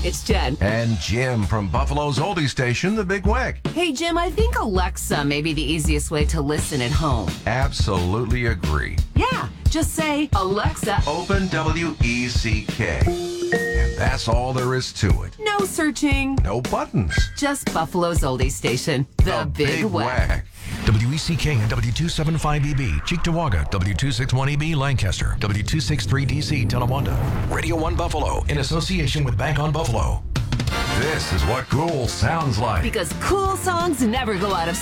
it's Jen. And Jim from Buffalo's oldie station, The Big Weck. Hey, Jim, I think Alexa may be the easiest way to listen at home. Absolutely agree. Yeah, just say, Alexa, Open WECK. And that's all there is to it. no searching, No buttons. just Buffalo's oldie station, The Big Weck. WECK and W275EB, Cheektowaga, W261EB, Lancaster, W263DC, Tonawanda. Radio 1 Buffalo, in association with Bank on Buffalo. This is what cool sounds like. Because cool songs never go out of